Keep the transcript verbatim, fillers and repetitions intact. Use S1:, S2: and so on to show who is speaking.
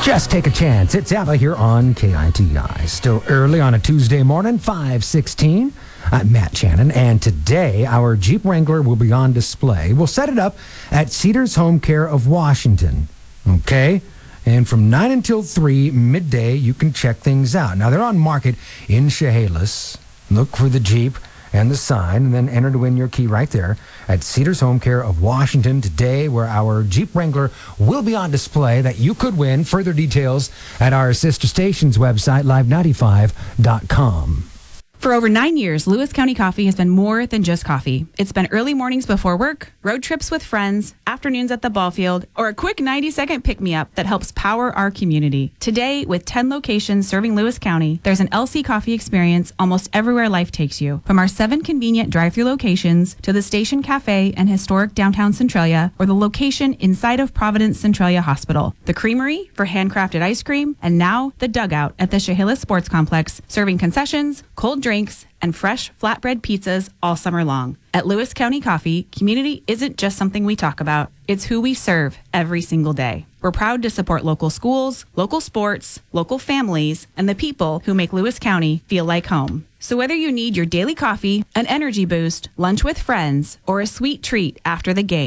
S1: Just take a chance. It's Abba here on K I T I. Still early on a Tuesday morning, five sixteen. I'm Matt Shannon, and today our Jeep Wrangler will be on display. We'll set it up at Cedars Home Care of Washington, okay? And from nine until three, midday, you can check things out. Now, they're on market in Chehalis. Look for the Jeep and the sign, and then enter to win your key right there at Cedars Home Care of Washington today, where our Jeep Wrangler will be on display that you could win. Further details at our sister station's website, live ninety-five dot com.
S2: For over nine years, Lewis County Coffee has been more than just coffee. It's been early mornings before work, road trips with friends, afternoons at the ball field, or a quick ninety-second pick-me-up that helps power our community. Today, with ten locations serving Lewis County, there's an L C coffee experience almost everywhere life takes you. From our seven convenient drive-thru locations to the Station Cafe and historic downtown Centralia, or the location inside of Providence Centralia Hospital, the Creamery for handcrafted ice cream, and now the Dugout at the Chehalis Sports Complex, serving concessions, cold drinks, and fresh flatbread pizzas all summer long. At Lewis County Coffee, community isn't just something we talk about. It's who we serve every single day. We're proud to support local schools, local sports, local families, and the people who make Lewis County feel like home. So whether you need your daily coffee, an energy boost, lunch with friends, or a sweet treat after the game,